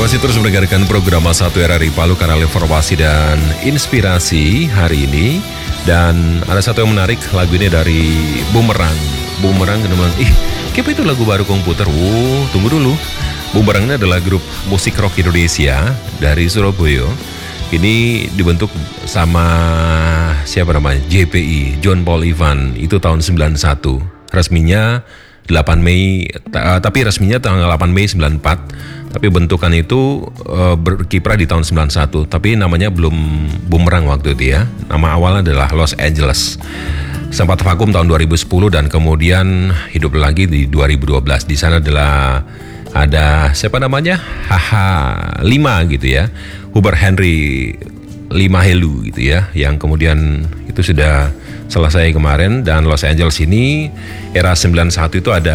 masih terus mendengarkan program A1 RRI Palu, kanal informasi dan inspirasi hari ini. Dan ada satu yang menarik, lagu ini dari Bumerang. Bumerang teman-teman, kenapa itu lagu baru komputer? Tunggu dulu. Bumerang ini adalah grup musik rock Indonesia dari Surabaya. Ini dibentuk sama siapa namanya? JPI, John Paul Ivan. Itu tahun 91. Resminya 8 Mei, tapi resminya tanggal 8 Mei 94. Tapi bentukan itu berkiprah di tahun 91. Tapi namanya belum Bumerang waktu itu ya. Nama awalnya adalah Los Angeles. Sempat vakum tahun 2010 dan kemudian hidup lagi di 2012. Di sana adalah ada siapa namanya? Lima gitu ya. Hubert Henry Lima Helu gitu ya. Yang kemudian itu sudah selesai kemarin. Dan Los Angeles ini era 91 itu ada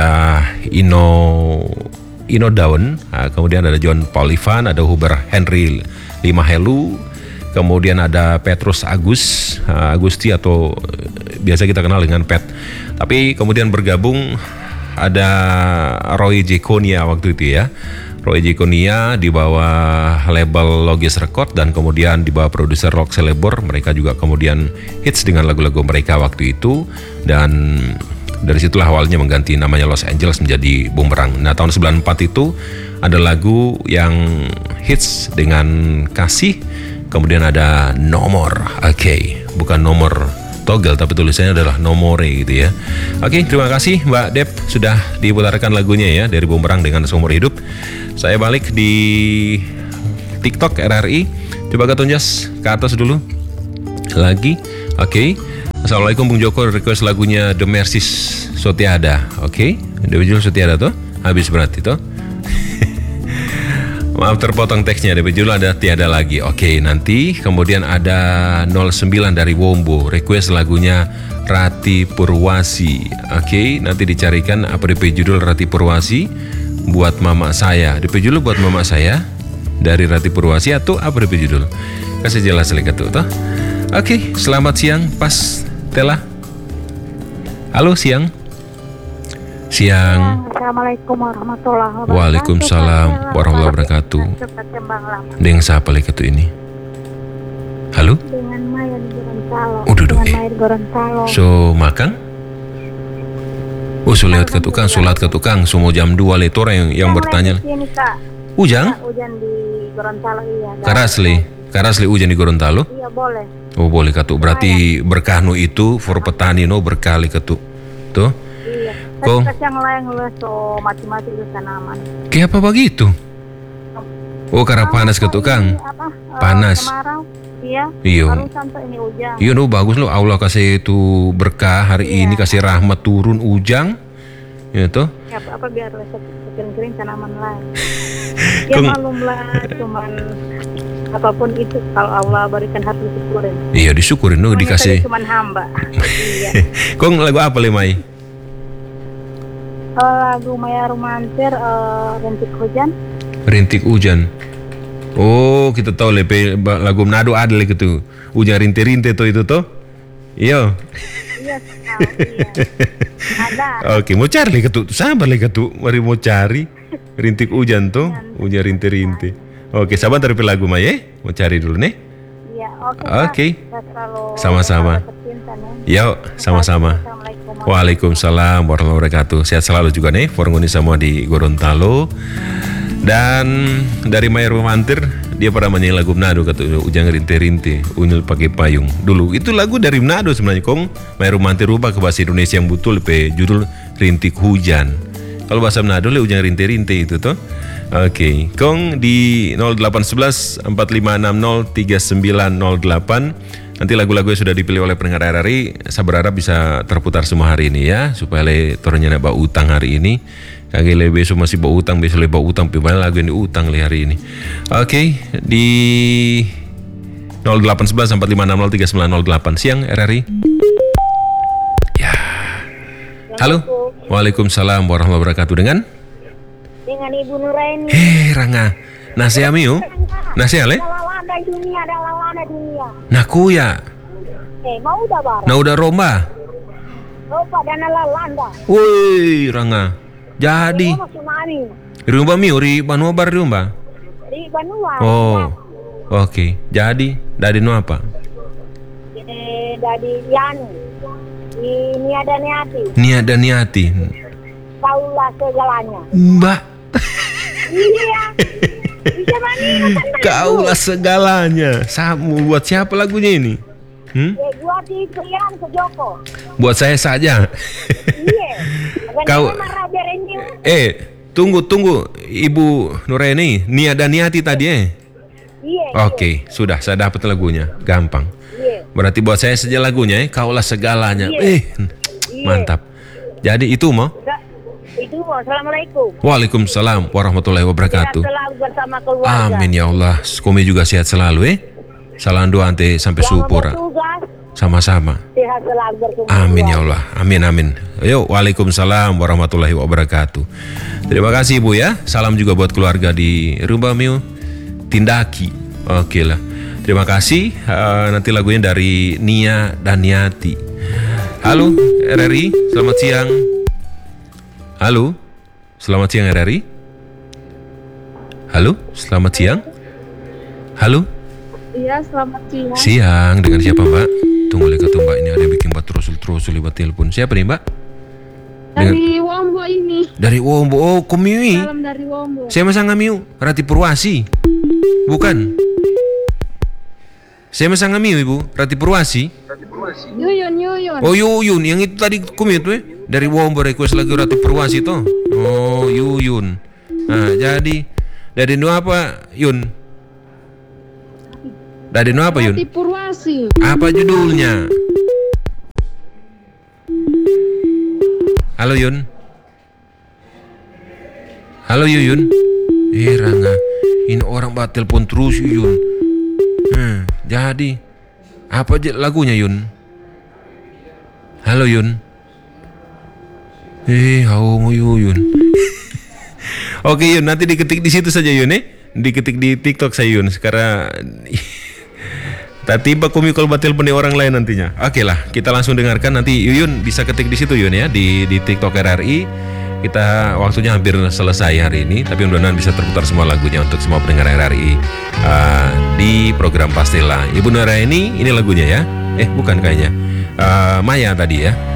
Ino Daun, kemudian ada John Paul Ivan, ada Hubert Henry Lima Helu, kemudian ada Petrus Agusti atau biasa kita kenal dengan Pet. Tapi kemudian bergabung ada Roy Jekonia waktu itu ya. Roy Jekonia di bawah label Logis Record dan kemudian di bawah produser Rock Celebor. Mereka juga kemudian hits dengan lagu-lagu mereka waktu itu, dan dari situlah awalnya mengganti namanya Los Angeles menjadi Bumerang. Nah, tahun 94 itu ada lagu yang hits dengan Kasih, kemudian ada Nomor. Bukan nomor togel tapi tulisannya adalah Nomore gitu ya. Terima kasih Mbak Dep sudah diputarkan lagunya ya dari Bumerang dengan Seumur Hidup. Saya balik di TikTok RRI. Coba ketunjas ke atas dulu lagi. Assalamualaikum Bung Joko, request lagunya The Mercies Sotiada. The Jul Sotiada tuh habis berarti tuh. Maaf terpotong teksnya, The Jul ada tiada lagi. Nanti kemudian ada 09 dari Wombo, request lagunya Rati Purwasi. Nanti dicarikan apa DP judul Rati Purwasi buat mama saya. DP judul buat mama saya dari Rati Purwasi atau apa DP judul? Kasih jelas lagi tuh. Selamat siang Pas Tela. Halo siang. Assalamualaikum warahmatullahi wabarakatuh. Waalaikumsalam warahmatullahi wabarakatuh. Dengan siapa lagi tuh ini? Halo? Dengan Maya di Gorontalo. Dengan Maya di Gorontalo. So makan? Solat ke tukang. Semua jam 2 le orang yang bertanya. Sini, Kak. Hujan? Hujan di Gorontalo iya. Karasli hujan di Gorontalo? Iya boleh. Boleh katu. Berarti berkah nu itu for petani no berkali katu. Tuh. Iya. Kong. Yang lain so mati-mati ke tanaman. Kayak apa begitu? Karena panas ke tukang. Panas. Kemarau. Iya. Baru sampai ini hujan. Iya no bagus lo. Allah kasih itu berkah hari ini, kasih rahmat turun hujan. Ya toh. Ya, apa biar kering-kering tanaman lain. Ya malumlah cuman apapun itu kalau Allah berikan hati disyukurin. Iya disyukurin no dikasih. Cuman hamba. Iya. Kong lagu apa le Mai? Lagu Maya Romantir Rintik Hujan. Rintik Hujan. Kita tahu lagu Manado ada lagi tuh. Hujan rinte-rinte tuh itu tuh. Iya. Iya, ada. Mau cari lagi tuh. Sabar lagi tuh. Mari mau cari Rintik Hujan tuh. Hujan rinte-rinte. Sabar terpilih lagu Maya. Mau cari dulu nih. Iya, Sama-sama. Yuk, sama-sama. Waalaikumsalam warahmatullahi wabarakatuh. Sehat selalu juga nih Fornguni semua di Gorontalo. Dan dari Maya Romantir, dia pernah menyanyi lagu Manado kata Ujang rinte-rinte unyil pakai payung. Dulu itu lagu dari Manado sebenarnya. Kong Maya Romantir rubah ke bahasa Indonesia yang betul judul Rintik Hujan. Kalau bahasa Manado le Ujang rinte-rinte itu tuh. Kong di 0811 4560 3908. Nanti lagu-lagu yang sudah dipilih oleh pendengar RRI, saya berharap bisa terputar semua hari ini ya, supaya le turunnya nak bawa utang hari ini. Kagak le besok masih bawa utang, besok le bawa utang, pilihan lagu yang diutang le hari ini. Di 0811 4560 3908 siang RRI. Ya. Halo. Waalaikumsalam warahmatullahi wabarakatuh. Dengan Ibu Nuraini. Rangga. Nasihat miu? Nasihat le? Ada lawan dunia. Naku ya. Mau udah barang. Nah udah romba. Romba dan lalanda. Woi, Rangga. Jadi. Rumba miu ri Banua bar rumba. Ri Banua. Oh, oke. Jadi dari nu apa? Dari Yanu. Ini ada niati. Niat dan niati. Kaulah segalanya. Mbak, Iya. Bisa mani tenang. kaulah segalanya. Samu buat siapa lagunya ini? Gua di Prian ke Joko. Buat saya saja. Iya. Kau- marah berenyu. Tunggu Ibu Nureni, niat dan niati tadi Iya. Oke, sudah saya dapat lagunya, gampang. Iya. Berarti buat saya saja lagunya, kaulah segalanya. Iya. Mantap. Jadi itu mau? Itu assalamualaikum. Waalaikumsalam warahmatullahi wabarakatuh. Sehat selalu bersama keluarga. Amin ya Allah. Kami juga sehat selalu Salam doa ante sampai Selamat supur. bertugas. Sama-sama. Sehat selalu bersama Amin ya keluarga. Allah. Amin. Ayo, waalaikumsalam warahmatullahi wabarakatuh. Terima kasih Ibu ya. Salam juga buat keluarga di Rumah Miu Tindaki. Oke lah. Terima kasih. Nanti lagunya dari Nia dan Niati. Halo RRI, selamat siang. Halo, selamat siang RRI. Halo, selamat siang. Halo. Iya, selamat siang. Siang, dengan siapa Mbak? Tunggu lihat tuh Mbak, ini ada yang bikin Mbak terusul lewat telepon. Siapa nih Mbak? Dari Wombo ini. Dari Wombo. Oh, Komiwi. Salam dari Wombo. Saya masang ngamiu, Rati Purwasi. Bukan. Saya masang ngamiu Ibu, Rati Purwasi. Yuyun. Oh Yuyun, yang itu tadi Komiu tuh dari Wombo request lagu Rati Purwasi toh. Oh Yuyun. Nah, jadi dari nu apa Yun? Dari nu apa Yun? Rati Purwasi. Apa judulnya? Halo Yun. Halo Yuyun. Rangga, ini orang bat telepon terus Yun. Jadi apa aja lagunya Yun? Halo Yun. Haungu Yun. Oke Yun, nanti diketik di situ saja Yun diketik di TikTok saya Yun. Sekarang tiba kami kalau telepon orang lain nantinya. Oke lah, kita langsung dengarkan nanti Yuyun bisa ketik di situ Yun ya di TikTok RRI. Kita waktunya hampir selesai hari ini, tapi mudah-mudahan bisa terputar semua lagunya untuk semua pendengar RRI di program Pastilah. Ibu Nura ini lagunya ya? Bukan kayaknya. Maya tadi ya.